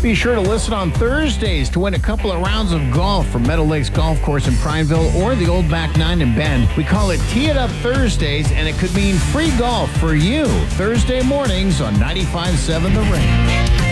Be sure to listen on Thursdays to win a couple of rounds of golf from Meadow Lakes Golf Course in Prineville or the Old Back 9 in Bend. We call it Tee It Up Thursdays, and it could mean free golf for you. Thursday mornings on 95.7 The Range.